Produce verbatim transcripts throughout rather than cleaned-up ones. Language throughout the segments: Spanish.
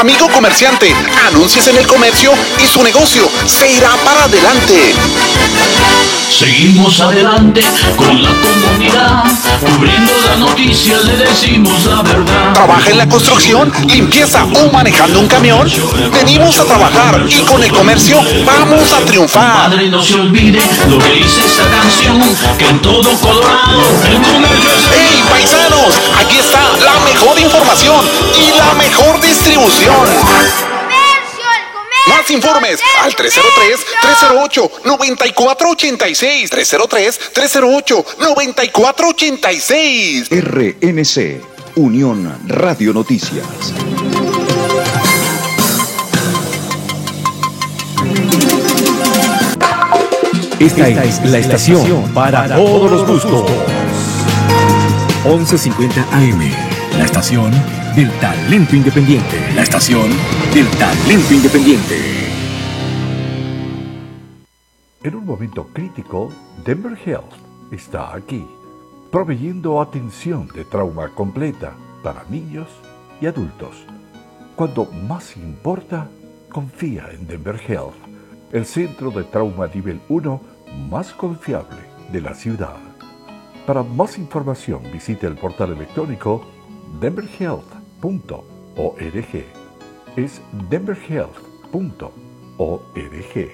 Amigo comerciante, anúnciese en el comercio y su negocio se irá para adelante. Seguimos adelante con la comunidad, cubriendo la noticia, le decimos la verdad. ¿Trabaja en la construcción, limpieza o manejando un camión? Venimos a trabajar y con el comercio vamos a triunfar. Padre, no se olvide lo que dice esta canción, que en todo Colorado el comercio es... ¡Hey, paisanos! Aquí está la mejor información y la mejor distribución. Más informes al tres cero tres, tres cero ocho, nueve cuatro ocho seis, tres cero tres, tres cero ocho, nueve cuatro ocho seis. R N C, Unión Radio Noticias. Esta es la estación para todos los gustos. once cincuenta A M, la estación del talento independiente. La estación del talento independiente. En un momento crítico, Denver Health está aquí, proveyendo atención de trauma completa para niños y adultos. Cuando más importa, confía en Denver Health, el centro de trauma nivel uno más confiable de la ciudad. Para más información, visite el portal electrónico denver health punto org. Es denver health punto org.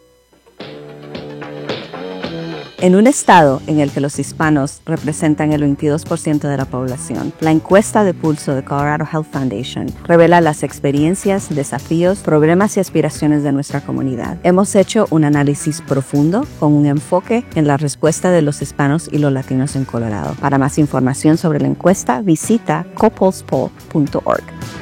En un estado en el que los hispanos representan el veintidós por ciento de la población, la encuesta de pulso de Colorado Health Foundation revela las experiencias, desafíos, problemas y aspiraciones de nuestra comunidad. Hemos hecho un análisis profundo con un enfoque en la respuesta de los hispanos y los latinos en Colorado. Para más información sobre la encuesta, visita copulsepoll punto org.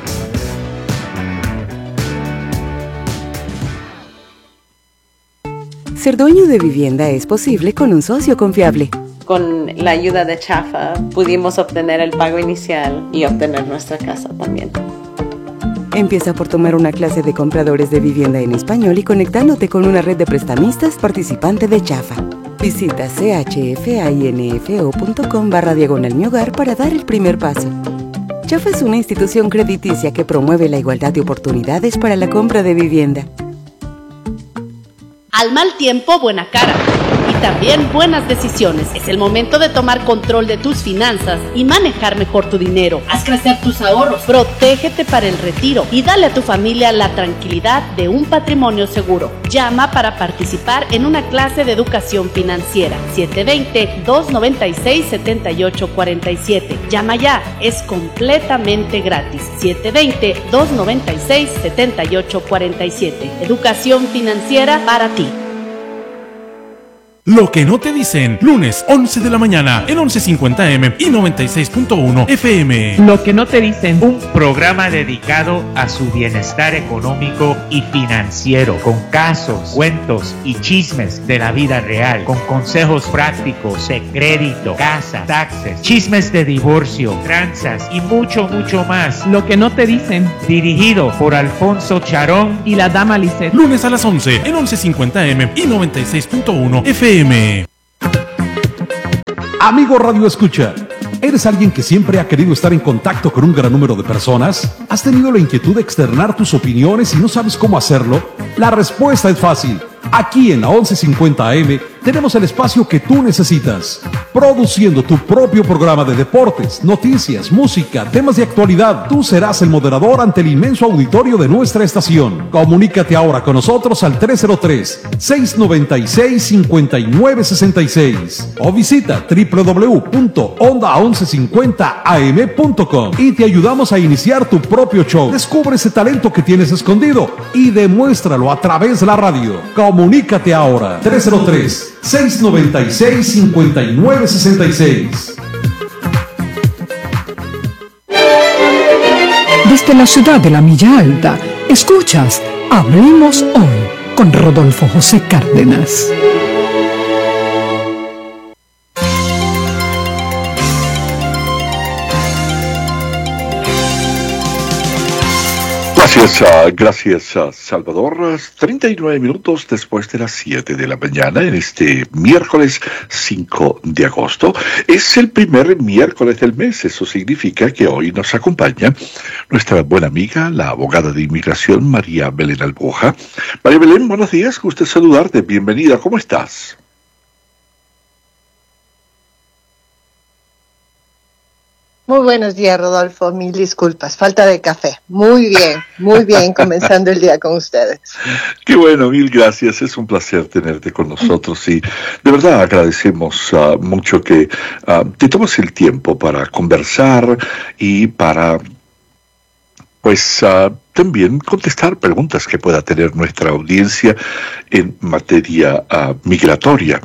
Ser dueño de vivienda es posible con un socio confiable. Con la ayuda de Chafa pudimos obtener el pago inicial y obtener nuestra casa también. Empieza por tomar una clase de compradores de vivienda en español y conectándote con una red de prestamistas participante de Chafa. Visita chfainfo.com barra diagonal mi hogar para dar el primer paso. Chafa es una institución crediticia que promueve la igualdad de oportunidades para la compra de vivienda. Al mal tiempo, buena cara. Y también buenas decisiones. Es el momento de tomar control de tus finanzas y manejar mejor tu dinero. Haz crecer tus ahorros. Protégete para el retiro y dale a tu familia la tranquilidad de un patrimonio seguro. Llama para participar en una clase de educación financiera. siete dos cero, dos nueve seis, siete ocho cuatro siete. Llama ya. Es completamente gratis. siete dos cero, dos nueve seis, siete ocho cuatro siete. Educación financiera para ti. Lo que no te dicen, lunes once de la mañana en once cincuenta A M y noventa y seis punto uno F M. Lo que no te dicen, un programa dedicado a su bienestar económico y financiero, con casos, cuentos y chismes de la vida real, con consejos prácticos de crédito, casa, taxes, chismes de divorcio, tranzas y mucho, mucho más. Lo que no te dicen, dirigido por Alfonso Charón y la dama Lisset. Lunes a las once en once cincuenta A M y noventa y seis punto uno F M. Amigo Radio Escucha, ¿eres alguien que siempre ha querido estar en contacto con un gran número de personas? ¿Has tenido la inquietud de externar tus opiniones y no sabes cómo hacerlo? La respuesta es fácil. Aquí en la once cincuenta A M tenemos el espacio que tú necesitas, produciendo tu propio programa de deportes, noticias, música, temas de actualidad. Tú serás el moderador ante el inmenso auditorio de nuestra estación. Comunícate ahora con nosotros al tres cero tres, seis nueve seis, cinco nueve seis seis o visita doble u doble u doble u punto onda once cincuenta a m punto com y te ayudamos a iniciar tu propio show. Descubre ese talento que tienes escondido y demuéstralo a través de la radio. Comunícate ahora, tres cero tres, seis nueve seis, cinco nueve seis seis. Desde la ciudad de la Milla Alta, escuchas Hablemos Hoy con Rodolfo José Cárdenas. Gracias, uh, gracias uh, Salvador. treinta y nueve minutos después de las siete de la mañana en este miércoles cinco de agosto. Es el primer miércoles del mes. Eso significa que hoy nos acompaña nuestra buena amiga, la abogada de inmigración María Belén Albuja. María Belén, buenos días. Gusto saludarte. Bienvenida. ¿Cómo estás? Muy buenos días, Rodolfo. Mil disculpas. Falta de café. Muy bien, muy bien, comenzando el día con ustedes. Qué bueno, mil gracias. Es un placer tenerte con nosotros y de verdad agradecemos uh, mucho que uh, te tomes el tiempo para conversar y para, pues, uh, también contestar preguntas que pueda tener nuestra audiencia en materia uh, migratoria.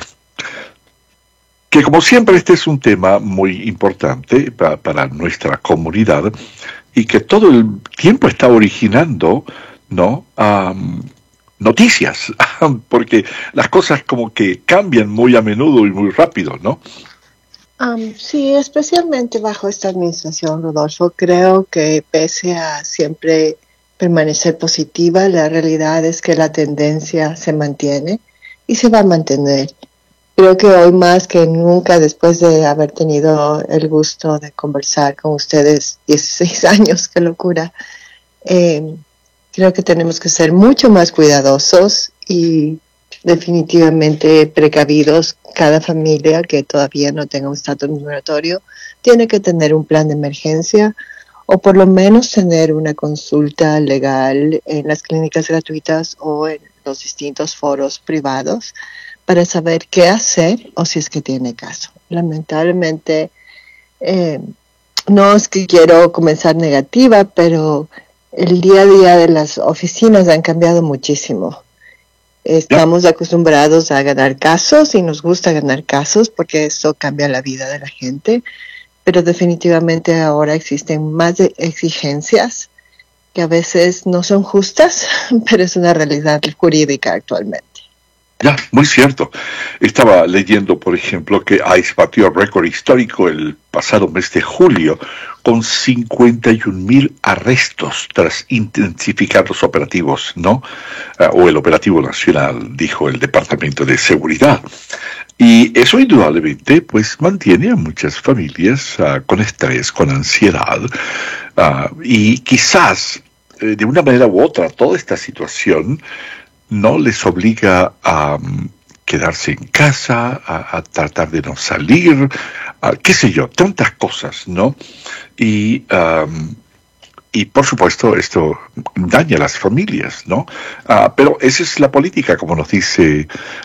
Que como siempre este es un tema muy importante para, para nuestra comunidad y que todo el tiempo está originando, ¿no? Um, noticias, porque las cosas como que cambian muy a menudo y muy rápido, ¿no? Um, sí, especialmente bajo esta administración, Rodolfo. Creo que pese a siempre permanecer positiva, la realidad es que la tendencia se mantiene y se va a mantener. Creo que hoy más que nunca, después de haber tenido el gusto de conversar con ustedes dieciséis años, qué locura, eh, creo que tenemos que ser mucho más cuidadosos y definitivamente precavidos. Cada familia que todavía no tenga un estatus migratorio tiene que tener un plan de emergencia o por lo menos tener una consulta legal en las clínicas gratuitas o en los distintos foros privados para saber qué hacer o si es que tiene caso. Lamentablemente, eh, no es que quiero comenzar negativa, pero el día a día de las oficinas han cambiado muchísimo. Estamos acostumbrados a ganar casos y nos gusta ganar casos porque eso cambia la vida de la gente, pero definitivamente ahora existen más de exigencias que a veces no son justas, pero es una realidad jurídica actualmente. Ya, muy cierto. Estaba leyendo, por ejemplo, que ICE batió récord histórico el pasado mes de julio con cincuenta y un mil arrestos tras intensificar los operativos, ¿no? Uh, o el operativo nacional, dijo el Departamento de Seguridad. Y eso indudablemente, pues, mantiene a muchas familias uh, con estrés, con ansiedad, uh, y quizás, eh, de una manera u otra, toda esta situación no les obliga a um, quedarse en casa, a, a tratar de no salir, a, qué sé yo, tantas cosas, ¿no? Y, um, y por supuesto esto daña a las familias, ¿no? Uh, pero esa es la política, como nos dice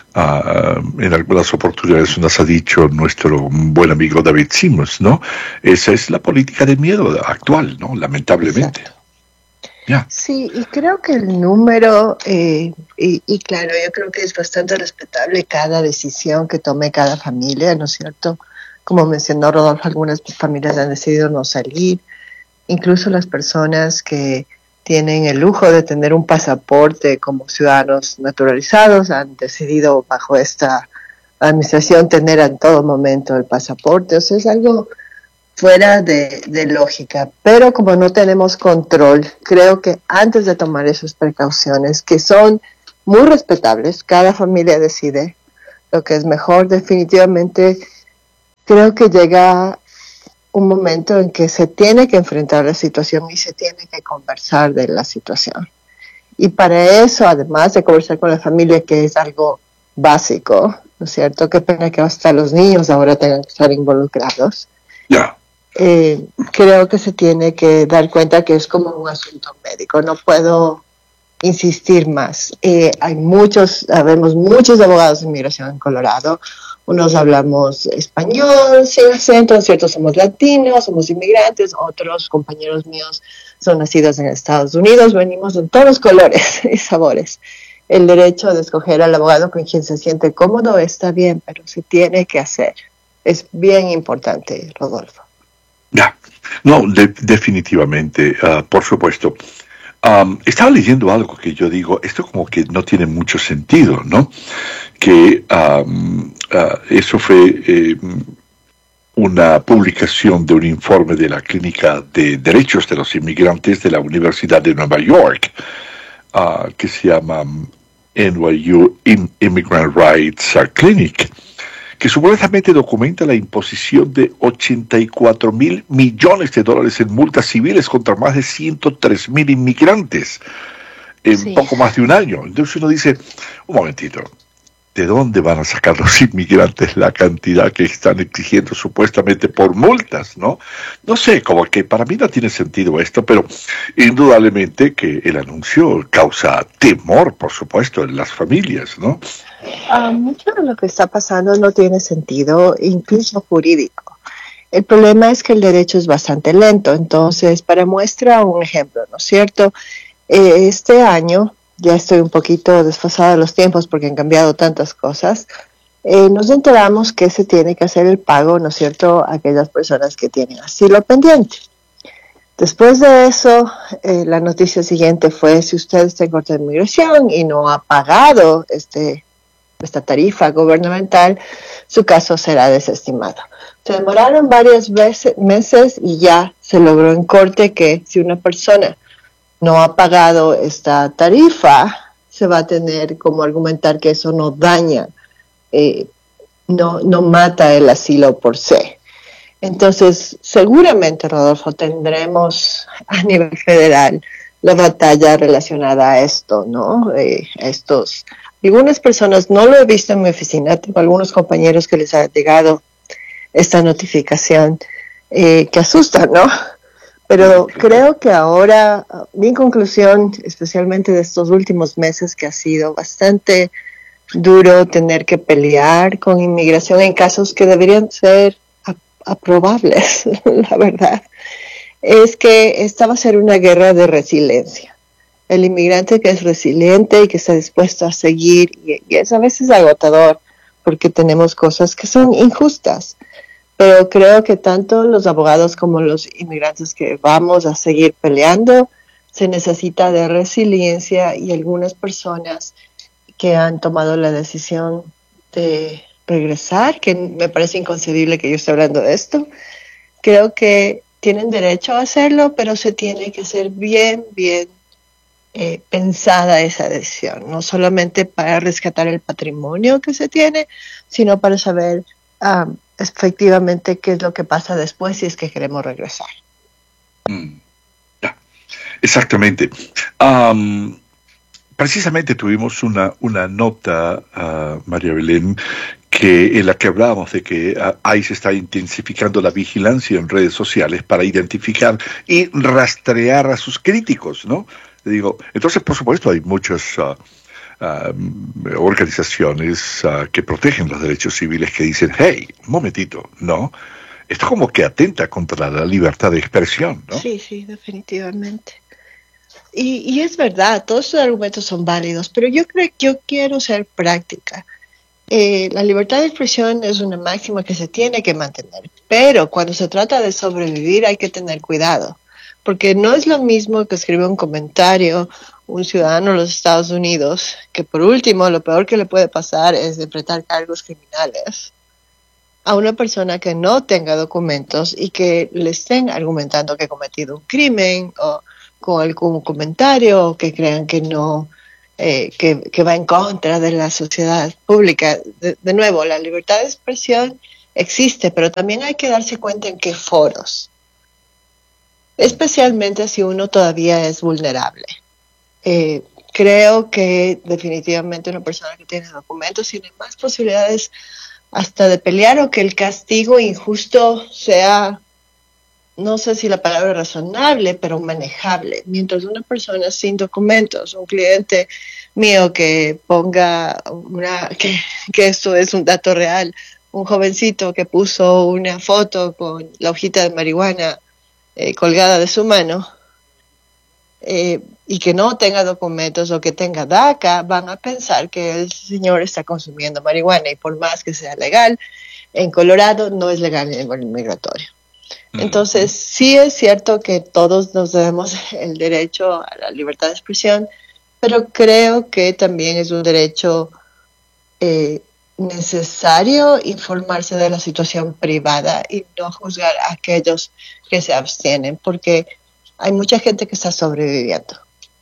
uh, en algunas oportunidades, nos ha dicho nuestro buen amigo David Simmons, ¿no? Esa es la política de miedo actual, ¿no? Lamentablemente. Exacto. Yeah. Sí, y creo que el número, eh, y, y claro, yo creo que es bastante respetable cada decisión que tome cada familia, ¿no es cierto? Como mencionó Rodolfo, algunas familias han decidido no salir, incluso las personas que tienen el lujo de tener un pasaporte como ciudadanos naturalizados han decidido bajo esta administración tener en todo momento el pasaporte, o sea, es algo fuera de, de lógica, pero como no tenemos control, creo que antes de tomar esas precauciones, que son muy respetables, cada familia decide lo que es mejor, definitivamente creo que llega un momento en que se tiene que enfrentar la situación y se tiene que conversar de la situación. Y para eso, además de conversar con la familia, que es algo básico, ¿no es cierto? Qué pena que hasta los niños ahora tengan que estar involucrados. Ya. Yeah. Eh, creo que se tiene que dar cuenta que es como un asunto médico, no puedo insistir más. Eh, hay muchos, sabemos muchos abogados de inmigración en Colorado, unos hablamos español sin acento, ciertos somos latinos, somos inmigrantes, otros compañeros míos son nacidos en Estados Unidos, venimos de todos los colores y sabores. El derecho de escoger al abogado con quien se siente cómodo está bien, pero se tiene que hacer. Es bien importante, Rodolfo. Ya, no, de, definitivamente, uh, por supuesto. Um, estaba leyendo algo que yo digo, esto como que no tiene mucho sentido, ¿no? Que um, uh, eso fue, eh, una publicación de un informe de la Clínica de Derechos de los Inmigrantes de la Universidad de Nueva York, uh, que se llama N Y U Immigrant Rights Clinic, que supuestamente documenta la imposición de ochenta y cuatro mil millones de dólares en multas civiles contra más de ciento tres mil inmigrantes en sí. poco más de un año. Entonces uno dice, un momentito, ¿de dónde van a sacar los inmigrantes la cantidad que están exigiendo supuestamente por multas, no? No sé, como que para mí no tiene sentido esto, pero indudablemente que el anuncio causa temor, por supuesto, en las familias, ¿no? Uh, mucho de lo que está pasando no tiene sentido, incluso jurídico. El problema es que el derecho es bastante lento. Entonces, para muestra un ejemplo, ¿no es cierto? Eh, este año, ya estoy un poquito desfasada de los tiempos porque han cambiado tantas cosas, eh, nos enteramos que se tiene que hacer el pago, ¿no es cierto?, a aquellas personas que tienen asilo pendiente. Después de eso, eh, la noticia siguiente fue, si usted está en corte de inmigración y no ha pagado este esta tarifa gubernamental, su caso será desestimado. Se demoraron varios veces, meses y ya se logró en corte que si una persona no ha pagado esta tarifa, se va a tener como argumentar que eso no daña, eh, no, no mata el asilo por sí. Entonces, seguramente, Rodolfo, tendremos a nivel federal la batalla relacionada a esto, ¿no? Eh, estos Algunas personas, no lo he visto en mi oficina, tengo algunos compañeros que les ha llegado esta notificación eh, que asusta, ¿no? Pero creo que ahora, mi conclusión, especialmente de estos últimos meses, que ha sido bastante duro tener que pelear con inmigración en casos que deberían ser ap- aprobables, la verdad, es que esta va a ser una guerra de resiliencia. El inmigrante que es resiliente y que está dispuesto a seguir, y, y es a veces agotador porque tenemos cosas que son injustas, pero creo que tanto los abogados como los inmigrantes que vamos a seguir peleando, se necesita de resiliencia, y algunas personas que han tomado la decisión de regresar, que me parece inconcebible que yo esté hablando de esto, creo que tienen derecho a hacerlo, pero se tiene que hacer bien, bien Eh, pensada esa decisión, no solamente para rescatar el patrimonio que se tiene, sino para saber um, efectivamente qué es lo que pasa después si es que queremos regresar. Mm. Yeah. Exactamente. Um, precisamente tuvimos una, una nota, uh, María Belén, que en la que hablábamos de que uh, ICE está intensificando la vigilancia en redes sociales para identificar y rastrear a sus críticos, ¿no? Digo, entonces, por supuesto, hay muchas uh, uh, organizaciones uh, que protegen los derechos civiles que dicen, hey, un momentito, ¿no? Esto como que atenta contra la libertad de expresión, ¿no? Sí, sí, definitivamente. Y, y es verdad, todos estos argumentos son válidos, pero yo creo que yo quiero ser práctica. Eh, la libertad de expresión es una máxima que se tiene que mantener, pero cuando se trata de sobrevivir hay que tener cuidado. Porque no es lo mismo que escribe un comentario un ciudadano de los Estados Unidos, que por último lo peor que le puede pasar es enfrentar cargos criminales, a una persona que no tenga documentos y que le estén argumentando que ha cometido un crimen o con algún comentario o que crean que no, eh, que, que va en contra de la sociedad pública. De, de nuevo, la libertad de expresión existe, pero también hay que darse cuenta en qué foros. Especialmente si uno todavía es vulnerable. Eh, creo que definitivamente una persona que tiene documentos tiene más posibilidades hasta de pelear, o que el castigo injusto sea, no sé si la palabra es razonable, pero manejable. Mientras una persona sin documentos, un cliente mío que ponga una, que, que esto es un dato real, un jovencito que puso una foto con la hojita de marihuana Eh, colgada de su mano, eh, y que no tenga documentos o que tenga DACA, van a pensar que el señor está consumiendo marihuana, y por más que sea legal, en Colorado no es legal en el migratorio. Mm-hmm. Entonces, sí es cierto que todos nos debemos el derecho a la libertad de expresión, pero creo que también es un derecho eh, necesario informarse de la situación privada y no juzgar a aquellos que se abstienen, porque hay mucha gente que está sobreviviendo.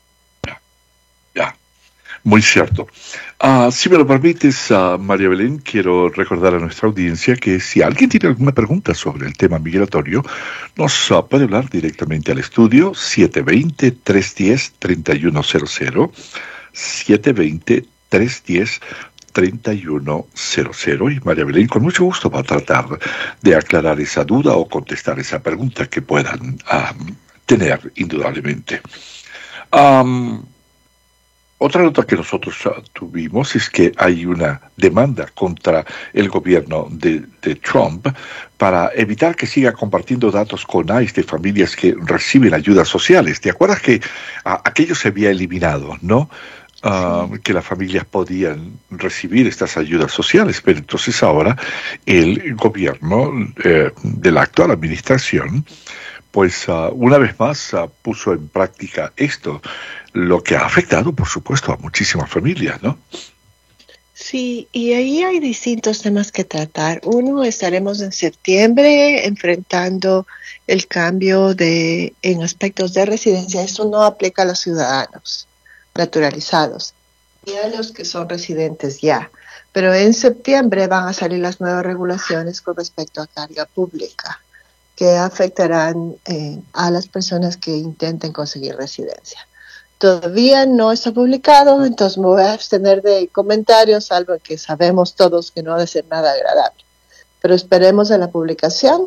Ya, muy cierto. Uh, si me lo permites, uh, María Belén, quiero recordar a nuestra audiencia que si alguien tiene alguna pregunta sobre el tema migratorio, nos uh, puede hablar directamente al estudio siete dos cero, tres uno cero, tres uno cero cero, siete dos cero, tres uno cero, tres uno cero cero, y María Belén con mucho gusto va a tratar de aclarar esa duda o contestar esa pregunta que puedan um, tener, indudablemente. Um, Otra nota que nosotros uh, tuvimos es que hay una demanda contra el gobierno de, de Trump para evitar que siga compartiendo datos con ICE de familias que reciben ayudas sociales. ¿Te acuerdas que uh, aquello se había eliminado, no? Uh, sí. Que las familias podían recibir estas ayudas sociales, pero entonces ahora el gobierno eh, de la actual administración pues uh, una vez más uh, puso en práctica esto, lo que ha afectado, por supuesto, a muchísimas familias, ¿no? Sí, y ahí hay distintos temas que tratar. Uno, estaremos en septiembre enfrentando el cambio de en aspectos de residencia. Esto no aplica a los ciudadanos naturalizados y a los que son residentes ya. Pero en septiembre van a salir las nuevas regulaciones con respecto a carga pública, que afectarán eh, a las personas que intenten conseguir residencia. Todavía no está publicado, entonces me voy a abstener de comentarios, salvo que sabemos todos que no ha de ser nada agradable. Pero esperemos a la publicación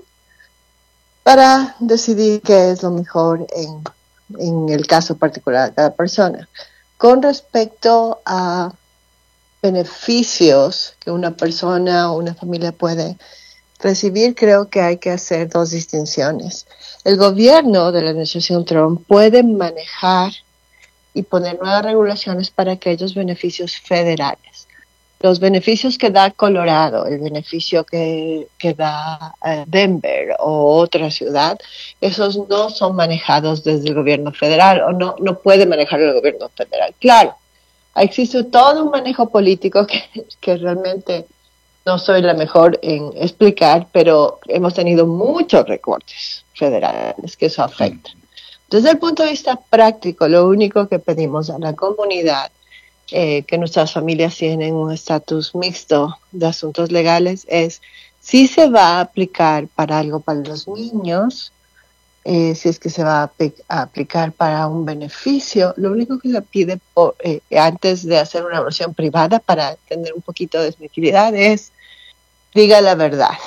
para decidir qué es lo mejor en, en el caso particular de cada persona. Con respecto a beneficios que una persona o una familia puede recibir, creo que hay que hacer dos distinciones. El gobierno de la administración Trump puede manejar y poner nuevas regulaciones para aquellos beneficios federales. Los beneficios que da Colorado, el beneficio que, que da eh, Denver o otra ciudad, esos no son manejados desde el gobierno federal o no, no puede manejar el gobierno federal. Claro, existe todo un manejo político que, que realmente no soy la mejor en explicar, pero hemos tenido muchos recortes federales que eso afecta. Desde el punto de vista práctico, lo único que pedimos a la comunidad, eh, que nuestras familias tienen un estatus mixto de asuntos legales, es si se va a aplicar para algo para los niños, eh, si es que se va a, a aplicar para un beneficio, lo único que se pide por, eh, antes de hacer una versión privada para tener un poquito de desmitibilidad es diga la verdad.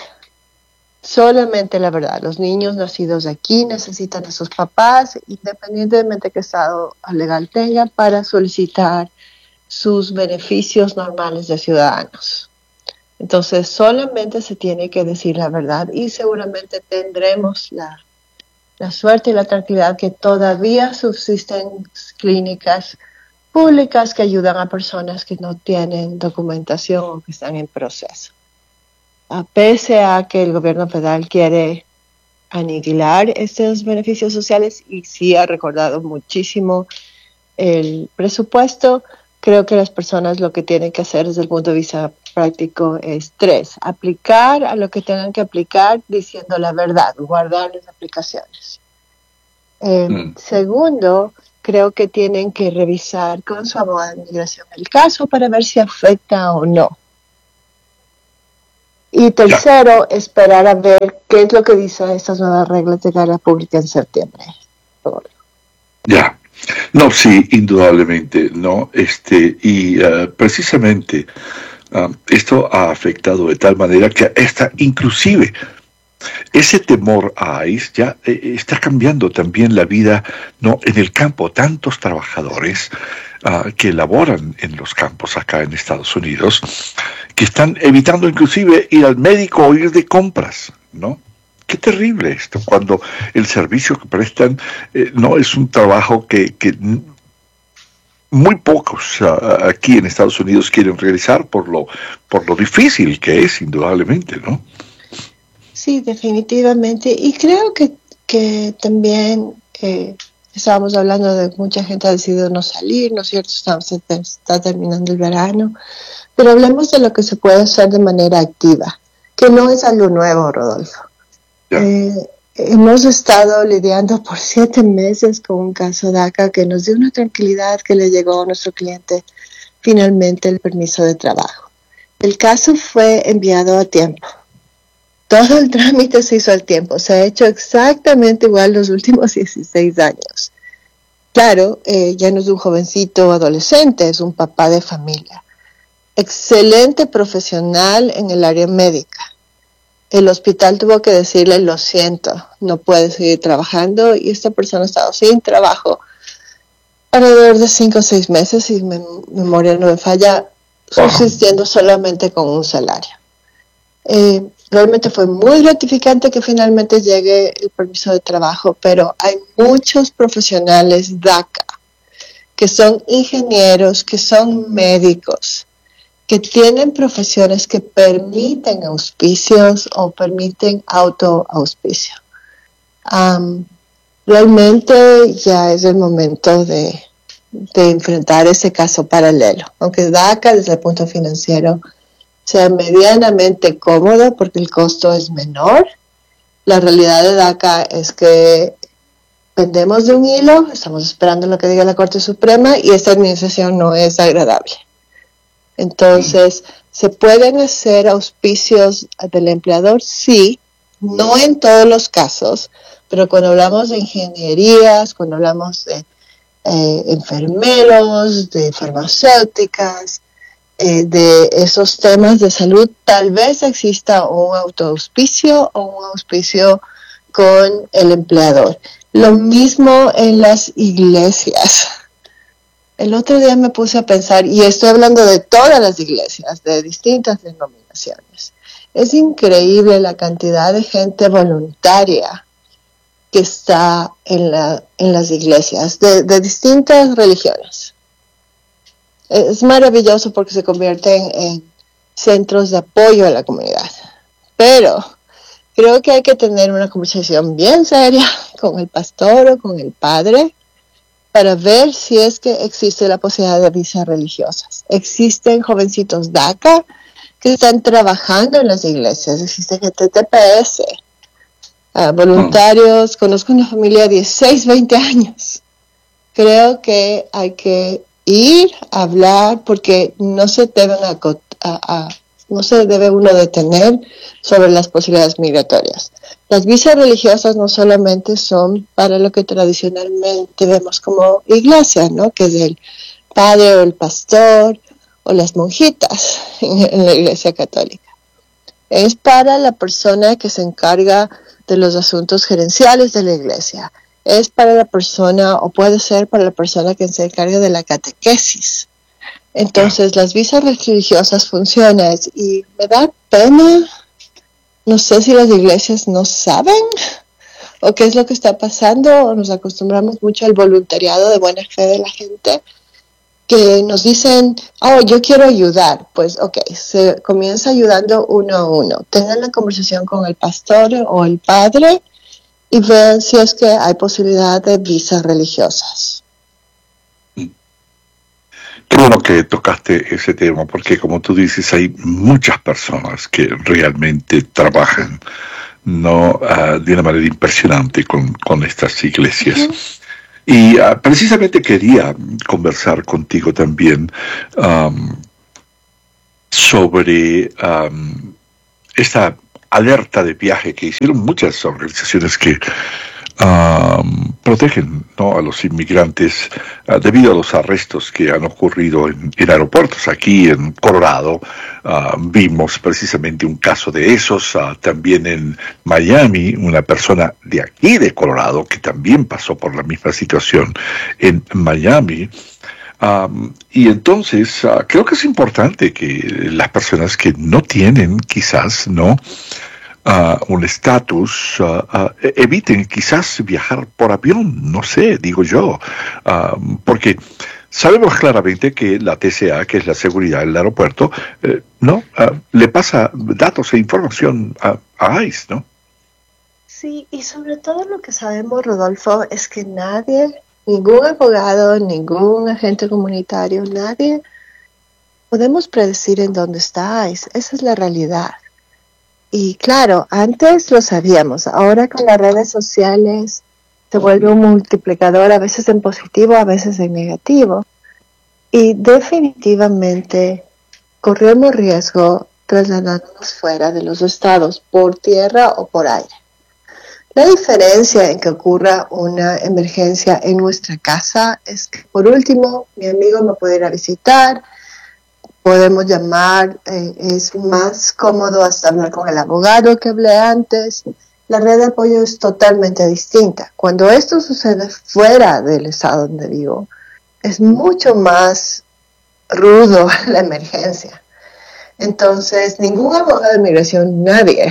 Solamente la verdad. Los niños nacidos aquí necesitan a sus papás, independientemente de qué estado legal tengan, para solicitar sus beneficios normales de ciudadanos. Entonces, solamente se tiene que decir la verdad y seguramente tendremos la, la suerte y la tranquilidad que todavía subsisten clínicas públicas que ayudan a personas que no tienen documentación o que están en proceso. A pese a que el gobierno federal quiere aniquilar estos beneficios sociales y sí ha recordado muchísimo el presupuesto, creo que las personas lo que tienen que hacer desde el punto de vista práctico es tres, aplicar a lo que tengan que aplicar diciendo la verdad, guardar las aplicaciones. Eh, mm. Segundo, creo que tienen que revisar con su abogado de inmigración el caso para ver si afecta o no. Y tercero, ya. esperar a ver qué es lo que dicen estas nuevas reglas de carga pública en septiembre. Ya, no, sí, indudablemente, ¿no? Este, y uh, precisamente uh, esto ha afectado de tal manera que esta, inclusive, ese temor a ICE ya eh, está cambiando también la vida, ¿no? En el campo, tantos trabajadores uh, que laboran en los campos acá en Estados Unidos, que están evitando inclusive ir al médico o ir de compras, ¿no? Qué terrible esto, cuando el servicio que prestan eh, no es un trabajo que, que muy pocos uh, aquí en Estados Unidos quieren realizar por lo, por lo difícil que es, indudablemente, ¿no? Sí, definitivamente. Y creo que, que también eh, estábamos hablando de mucha gente ha decidido no salir, ¿no es cierto? Estamos, se está terminando el verano. Pero hablemos de lo que se puede hacer de manera activa, que no es algo nuevo, Rodolfo. Yeah. Eh, hemos estado lidiando por siete meses con un caso DACA que nos dio una tranquilidad que le llegó a nuestro cliente finalmente el permiso de trabajo. El caso fue enviado a tiempo. Todo el trámite se hizo al tiempo. Se ha hecho exactamente igual los últimos dieciséis años. Claro, eh, ya no es un jovencito adolescente, es un papá de familia. Excelente profesional en el área médica. El hospital tuvo que decirle, lo siento, no puede seguir trabajando, y esta persona ha estado sin trabajo alrededor de cinco o seis meses, si mi memoria no me falla, subsistiendo solamente con un salario. Eh, realmente fue muy gratificante que finalmente llegue el permiso de trabajo, pero hay muchos profesionales DACA que son ingenieros, que son médicos, que tienen profesiones que permiten auspicios o permiten autoauspicio. Um, realmente ya es el momento de, de enfrentar ese caso paralelo, aunque DACA desde el punto financiero sea medianamente cómodo porque el costo es menor. La realidad de DACA es que pendemos de un hilo, estamos esperando lo que diga la Corte Suprema y esta administración no es agradable. Entonces, ¿se pueden hacer auspicios del empleador? Sí, no en todos los casos, pero cuando hablamos de ingenierías, cuando hablamos de eh, enfermeros, de farmacéuticas, eh, de esos temas de salud, tal vez exista un autoauspicio o un auspicio con el empleador. Lo mismo en las iglesias. El otro día me puse a pensar, y estoy hablando de todas las iglesias, de distintas denominaciones. Es increíble la cantidad de gente voluntaria que está en, la, en las iglesias, de, de distintas religiones. Es maravilloso porque se convierten en centros de apoyo a la comunidad. Pero creo que hay que tener una conversación bien seria con el pastor o con el padre, para ver si es que existe la posibilidad de visas religiosas. Existen jovencitos DACA que están trabajando en las iglesias, existen gente T P S, uh, voluntarios, oh. Conozco una familia de dieciséis, veinte años. Creo que hay que ir a hablar porque no se deben a, a, a, no se debe uno detener sobre las posibilidades migratorias. Las visas religiosas no solamente son para lo que tradicionalmente vemos como iglesia, ¿no? Que es el padre o el pastor o las monjitas en, en la iglesia católica. Es para la persona que se encarga de los asuntos gerenciales de la iglesia. Es para la persona, o puede ser para la persona que se encarga de la catequesis. Entonces, las visas religiosas funcionan y me da pena. No sé si las iglesias no saben o qué es lo que está pasando, o nos acostumbramos mucho al voluntariado de buena fe de la gente, que nos dicen, oh, yo quiero ayudar. Pues, ok, se comienza ayudando uno a uno. Tengan la conversación con el pastor o el padre y vean si es que hay posibilidad de visas religiosas. Qué bueno que tocaste ese tema, porque como tú dices, hay muchas personas que realmente trabajan no uh, de una manera impresionante con, con estas iglesias. Uh-huh. Y uh, precisamente quería conversar contigo también um, sobre um, esta alerta de viaje que hicieron muchas organizaciones que Um, protegen, ¿no?, a los inmigrantes uh, debido a los arrestos que han ocurrido en, en aeropuertos. Aquí en Colorado uh, vimos precisamente un caso de esos, uh, también en Miami, una persona de aquí de Colorado que también pasó por la misma situación en Miami. Um, y entonces uh, creo que es importante que las personas que no tienen quizás, ¿no?, Uh, un estatus, uh, uh, eviten quizás viajar por avión, no sé, digo yo, uh, porque sabemos claramente que la T C A, que es la seguridad del aeropuerto, eh, no uh, le pasa datos e información a, a ICE, ¿no? Sí, y sobre todo lo que sabemos, Rodolfo, es que nadie ningún abogado, ningún agente comunitario, nadie podemos predecir en dónde está ICE. Esa es la realidad. Y claro, antes lo sabíamos, ahora con las redes sociales se vuelve un multiplicador, a veces en positivo, a veces en negativo. Y definitivamente corremos riesgo trasladándonos fuera de los estados, por tierra o por aire. La diferencia en que ocurra una emergencia en nuestra casa es que, por último, mi amigo me puede ir a visitar, podemos llamar, eh, es más cómodo hasta hablar con el abogado que hablé antes. La red de apoyo es totalmente distinta. Cuando esto sucede fuera del estado donde vivo, es mucho más rudo la emergencia. Entonces, ningún abogado de inmigración, nadie.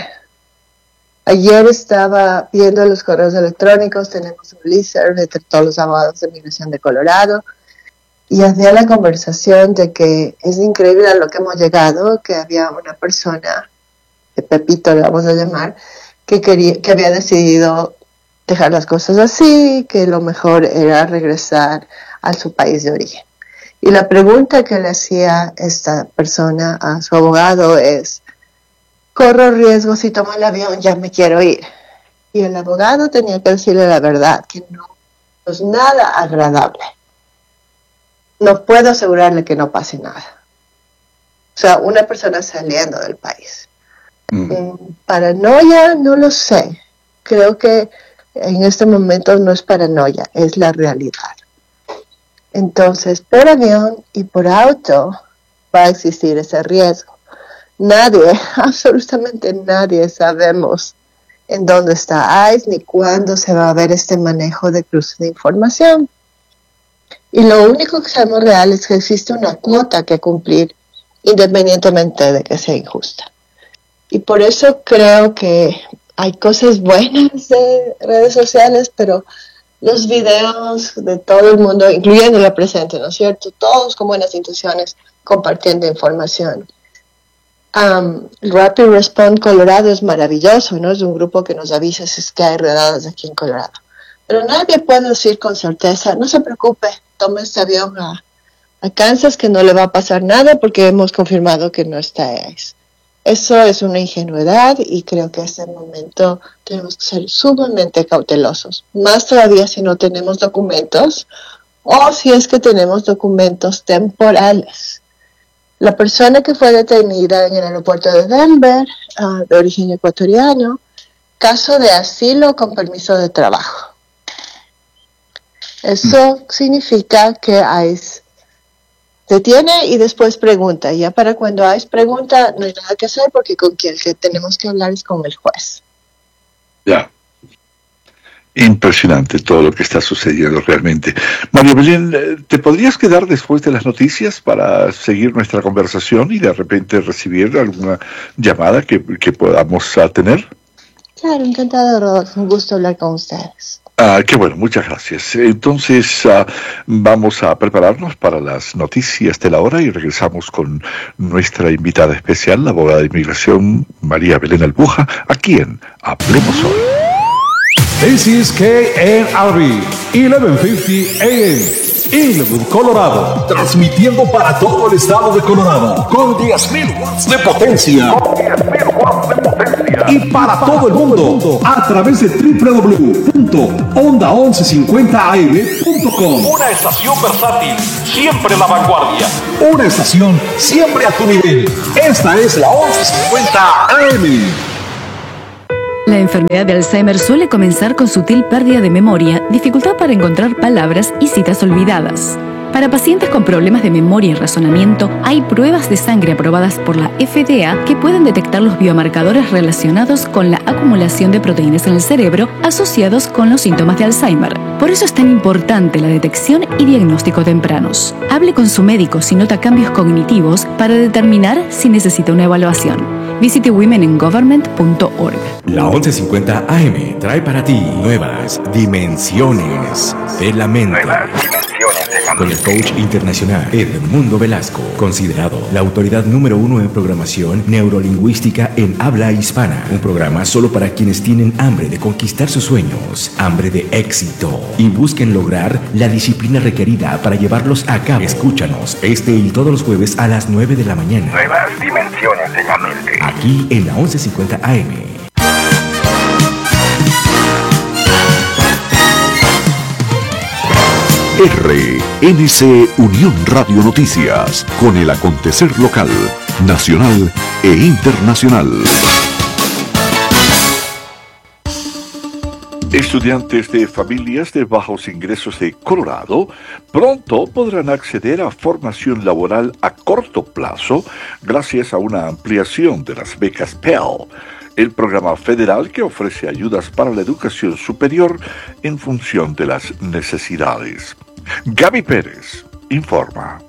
Ayer estaba viendo los correos electrónicos, tenemos un listserv entre todos los abogados de inmigración de Colorado, y hacía la conversación de que es increíble a lo que hemos llegado, que había una persona, de Pepito le vamos a llamar, que quería, que había decidido dejar las cosas así, que lo mejor era regresar a su país de origen. Y la pregunta que le hacía esta persona a su abogado es, corro riesgo si tomo el avión, ya me quiero ir. Y el abogado tenía que decirle la verdad, que no es nada agradable. No puedo asegurarle que no pase nada. O sea, una persona saliendo del país. Mm. Paranoia, no lo sé. Creo que en este momento no es paranoia, es la realidad. Entonces, por avión y por auto va a existir ese riesgo. Nadie, absolutamente nadie sabemos en dónde está ICE ni cuándo se va a ver este manejo de cruce de información. Y lo único que sabemos real es que existe una cuota que cumplir independientemente de que sea injusta. Y por eso creo que hay cosas buenas de redes sociales, pero los videos de todo el mundo, incluyendo la presente, ¿no es cierto? Todos con buenas intenciones compartiendo información. Um, Rapid Response Colorado es maravilloso, ¿no? Es un grupo que nos avisa si es que hay redadas aquí en Colorado. Pero nadie puede decir con certeza, no se preocupe, tome este avión a, a Kansas que no le va a pasar nada porque hemos confirmado que no está ICE. Eso es una ingenuidad y creo que en este momento tenemos que ser sumamente cautelosos. Más todavía si no tenemos documentos o si es que tenemos documentos temporales. La persona que fue detenida en el aeropuerto de Denver, uh, de origen ecuatoriano, caso de asilo con permiso de trabajo. Eso significa que ICE detiene y después pregunta. Ya para cuando ICE pregunta no hay nada que hacer porque con quien que tenemos que hablar es con el juez. Ya. Impresionante todo lo que está sucediendo realmente. María Belén, ¿te podrías quedar después de las noticias para seguir nuestra conversación y de repente recibir alguna llamada que, que podamos uh, tener? Claro, encantado, Rodolfo. Un gusto hablar con ustedes. Ah, qué bueno, muchas gracias. Entonces, uh, vamos a prepararnos para las noticias de la hora y regresamos con nuestra invitada especial, la abogada de inmigración María Belén Albuja, aquí en Hablemos Hoy. This is K N R B, eleven fifty A M, Inglewood, Colorado, transmitiendo para todo el estado de Colorado, con diez mil watts de potencia. Con diez mil watts de potencia. Y para todo el mundo, a través de doble u doble u doble u punto onda once cincuenta a m punto com. Una estación versátil, siempre la vanguardia. Una estación siempre a tu nivel. Esta es la once cincuenta A M. La enfermedad de Alzheimer suele comenzar con sutil pérdida de memoria, dificultad para encontrar palabras y citas olvidadas. Para pacientes con problemas de memoria y razonamiento, hay pruebas de sangre aprobadas por la F D A que pueden detectar los biomarcadores relacionados con la acumulación de proteínas en el cerebro asociados con los síntomas de Alzheimer. Por eso es tan importante la detección y diagnóstico tempranos. Hable con su médico si nota cambios cognitivos para determinar si necesita una evaluación. Visite women in government punto org. La once cincuenta A M trae para ti nuevas dimensiones de la mente. Nuevas dimensiones Con el coach internacional Edmundo Velasco, considerado la autoridad número uno en programación neurolingüística en habla hispana. Un programa solo para quienes tienen hambre de conquistar sus sueños, hambre de éxito y busquen lograr la disciplina requerida para llevarlos a cabo. Escúchanos este y todos los jueves a las nueve de la mañana. Nuevas dimensiones en la mente. Aquí en la once cincuenta A M. R N C Unión Radio Noticias, con el acontecer local, nacional e internacional. Estudiantes de familias de bajos ingresos de Colorado pronto podrán acceder a formación laboral a corto plazo gracias a una ampliación de las becas Pell, el programa federal que ofrece ayudas para la educación superior en función de las necesidades. Gaby Pérez informa.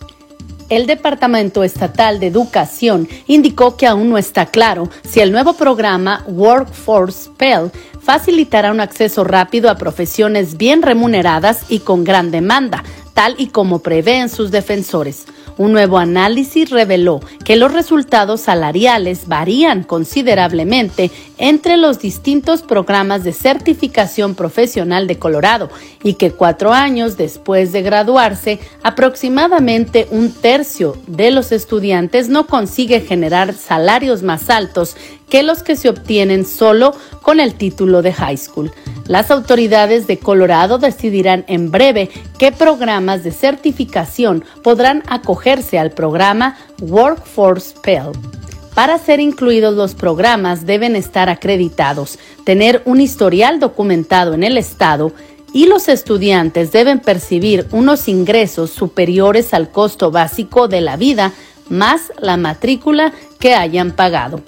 El Departamento Estatal de Educación indicó que aún no está claro si el nuevo programa Workforce Pell facilitará un acceso rápido a profesiones bien remuneradas y con gran demanda, tal y como prevén sus defensores. Un nuevo análisis reveló que los resultados salariales varían considerablemente entre los distintos programas de certificación profesional de Colorado y que cuatro años después de graduarse, aproximadamente un tercio de los estudiantes no consigue generar salarios más altos que los que se obtienen solo con el título de high school. Las autoridades de Colorado decidirán en breve qué programas de certificación podrán acogerse al programa Workforce Pell. Para ser incluidos, los programas deben estar acreditados, tener un historial documentado en el estado y los estudiantes deben percibir unos ingresos superiores al costo básico de la vida más la matrícula que hayan pagado.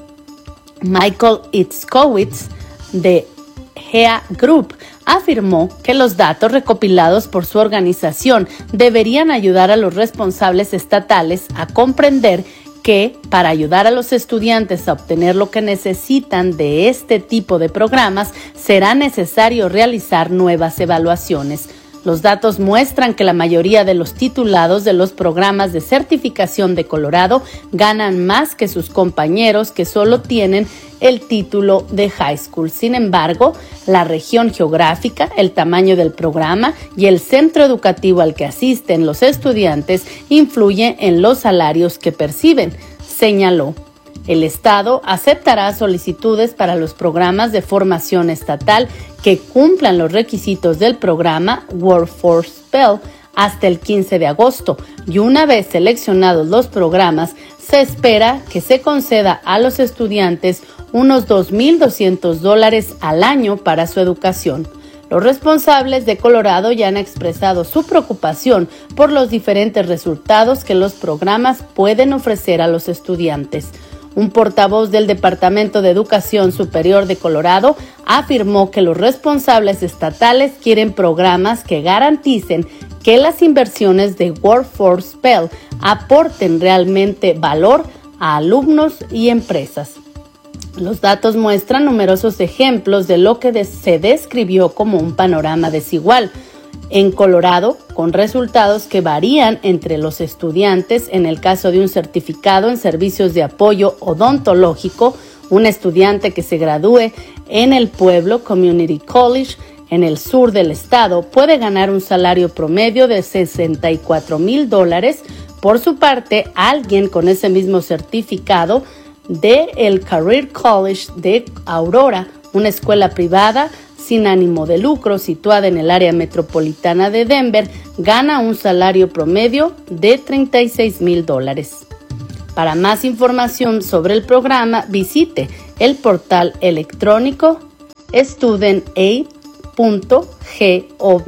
Michael Itzkowitz de G A Group afirmó que los datos recopilados por su organización deberían ayudar a los responsables estatales a comprender que, para ayudar a los estudiantes a obtener lo que necesitan de este tipo de programas, será necesario realizar nuevas evaluaciones. Los datos muestran que la mayoría de los titulados de los programas de certificación de Colorado ganan más que sus compañeros que solo tienen el título de high school. Sin embargo, la región geográfica, el tamaño del programa y el centro educativo al que asisten los estudiantes influyen en los salarios que perciben, señaló. El Estado aceptará solicitudes para los programas de formación estatal que cumplan los requisitos del programa Workforce Pell hasta el quince de agosto y una vez seleccionados los programas, se espera que se conceda a los estudiantes unos dos mil doscientos dólares al año para su educación. Los responsables de Colorado ya han expresado su preocupación por los diferentes resultados que los programas pueden ofrecer a los estudiantes. Un portavoz del Departamento de Educación Superior de Colorado afirmó que los responsables estatales quieren programas que garanticen que las inversiones de Workforce Pell aporten realmente valor a alumnos y empresas. Los datos muestran numerosos ejemplos de lo que se describió como un panorama desigual en Colorado, con resultados que varían entre los estudiantes. En el caso de un certificado en servicios de apoyo odontológico, un estudiante que se gradúe en el Pueblo Community College en el sur del estado puede ganar un salario promedio de sesenta y cuatro mil dólares. Por su parte, alguien con ese mismo certificado de el Career College de Aurora, una escuela privada sin ánimo de lucro situada en el área metropolitana de Denver, gana un salario promedio de treinta y seis mil dólares. Para más información sobre el programa, visite el portal electrónico student aid punto gov.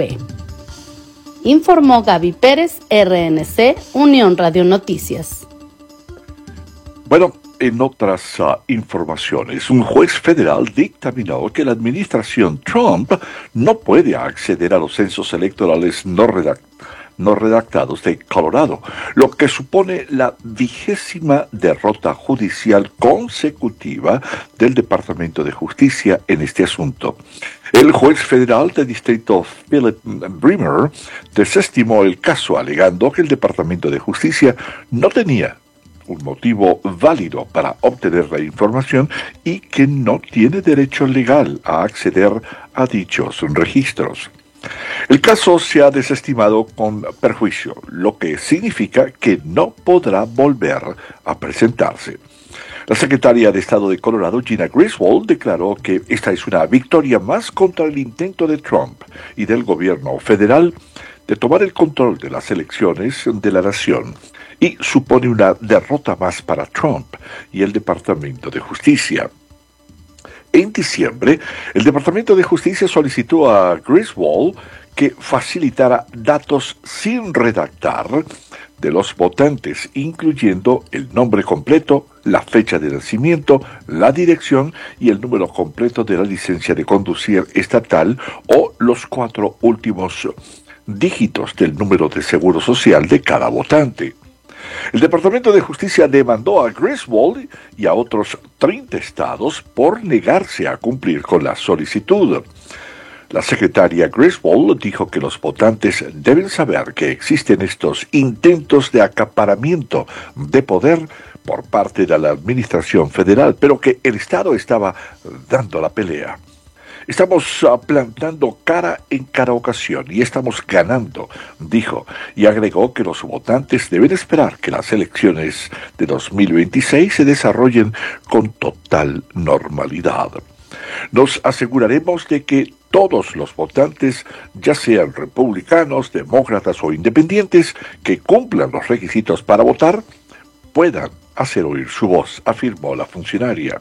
Informó Gaby Pérez, R N C, Unión Radio Noticias. Bueno, en otras uh, informaciones, un juez federal dictaminó que la administración Trump no puede acceder a los censos electorales no, redact- no redactados de Colorado, lo que supone la vigésima derrota judicial consecutiva del Departamento de Justicia en este asunto. El juez federal del distrito Philip Bremer desestimó el caso alegando que el Departamento de Justicia no tenía un motivo válido para obtener la información y que no tiene derecho legal a acceder a dichos registros. El caso se ha desestimado con perjuicio, lo que significa que no podrá volver a presentarse. La secretaria de Estado de Colorado, Gina Griswold, declaró que esta es una victoria más contra el intento de Trump y del gobierno federal de tomar el control de las elecciones de la nación y supone una derrota más para Trump y el Departamento de Justicia. En diciembre, el Departamento de Justicia solicitó a Griswold que facilitara datos sin redactar de los votantes, incluyendo el nombre completo, la fecha de nacimiento, la dirección y el número completo de la licencia de conducir estatal o los cuatro últimos dígitos del número de seguro social de cada votante. El Departamento de Justicia demandó a Griswold y a otros treinta estados por negarse a cumplir con la solicitud. La secretaria Griswold dijo que los votantes deben saber que existen estos intentos de acaparamiento de poder por parte de la administración federal, pero que el estado estaba dando la pelea. Estamos uh, plantando cara en cada ocasión y estamos ganando, dijo, y agregó que los votantes deben esperar que las elecciones de dos mil veintiséis se desarrollen con total normalidad. Nos aseguraremos de que todos los votantes, ya sean republicanos, demócratas o independientes, que cumplan los requisitos para votar, puedan hacer oír su voz, afirmó la funcionaria.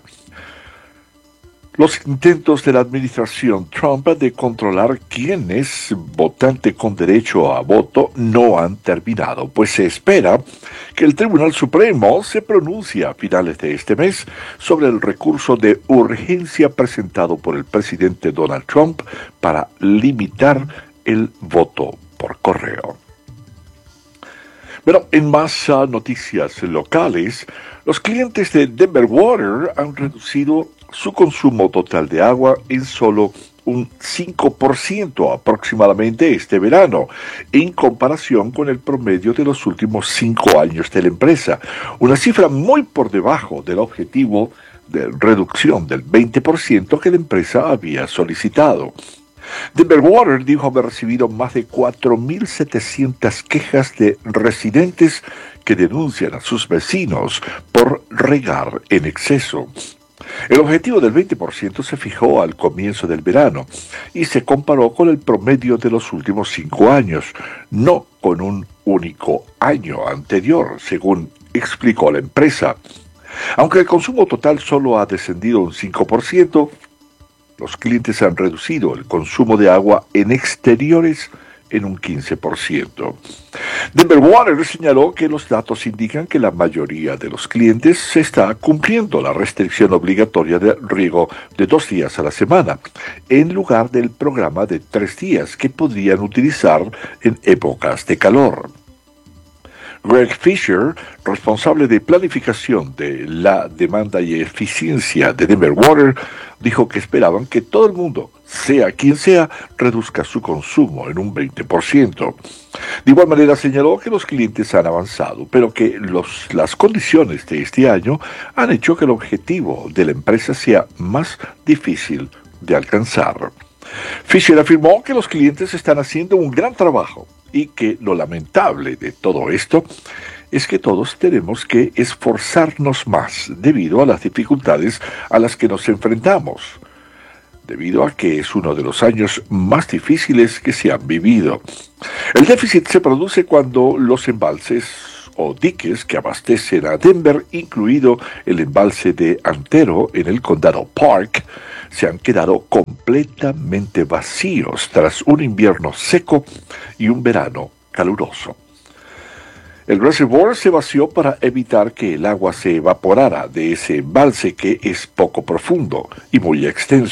Los intentos de la administración Trump de controlar quién es votante con derecho a voto no han terminado, pues se espera que el Tribunal Supremo se pronuncie a finales de este mes sobre el recurso de urgencia presentado por el presidente Donald Trump para limitar el voto por correo. Bueno, en más uh, noticias locales, los clientes de Denver Water han reducido su consumo total de agua en solo un cinco por ciento aproximadamente este verano, en comparación con el promedio de los últimos cinco años de la empresa, una cifra muy por debajo del objetivo de reducción del veinte por ciento que la empresa había solicitado. Denver Water dijo haber recibido más de cuatro mil setecientas quejas de residentes que denuncian a sus vecinos por regar en exceso. El objetivo del veinte por ciento se fijó al comienzo del verano y se comparó con el promedio de los últimos cinco años, no con un único año anterior, según explicó la empresa. Aunque el consumo total solo ha descendido un cinco por ciento, los clientes han reducido el consumo de agua en exteriores en un quince por ciento. Denver Water señaló que los datos indican que la mayoría de los clientes se está cumpliendo la restricción obligatoria de riego de dos días a la semana, en lugar del programa de tres días que podrían utilizar en épocas de calor. Greg Fisher, responsable de planificación de la demanda y eficiencia de Denver Water, dijo que esperaban que todo el mundo, sea quien sea, reduzca su consumo en un veinte por ciento. De igual manera señaló que los clientes han avanzado, pero que los, las condiciones de este año han hecho que el objetivo de la empresa sea más difícil de alcanzar. Fisher afirmó que los clientes están haciendo un gran trabajo y que lo lamentable de todo esto es que todos tenemos que esforzarnos más debido a las dificultades a las que nos enfrentamos, debido a que es uno de los años más difíciles que se han vivido. El déficit se produce cuando los embalses o diques que abastecen a Denver, incluido el embalse de Antero en el condado Park, se han quedado completamente vacíos tras un invierno seco y un verano caluroso. El reservoir se vació para evitar que el agua se evaporara de ese embalse que es poco profundo y muy extenso.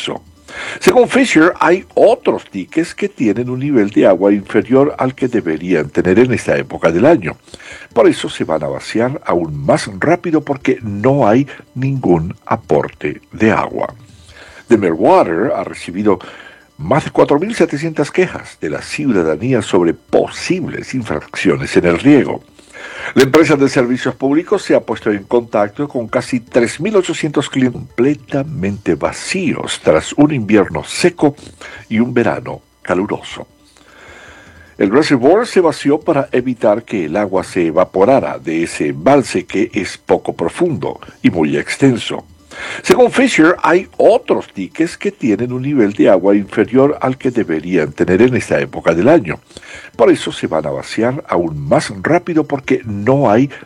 Según Fisher, hay otros diques que tienen un nivel de agua inferior al que deberían tener en esta época del año. Por eso se van a vaciar aún más rápido porque no hay ningún aporte de agua. Demerwater ha recibido más de cuatro mil setecientas quejas de la ciudadanía sobre posibles infracciones en el riego. La empresa de servicios públicos se ha puesto en contacto con casi tres mil ochocientos clientes completamente vacíos tras un invierno seco y un verano caluroso. El reservoir se vació para evitar que el agua se evaporara de ese embalse que es poco profundo y muy extenso. Según Fisher, hay otros diques que tienen un nivel de agua inferior al que deberían tener en esta época del año. Por eso se van a vaciar aún más rápido porque no hay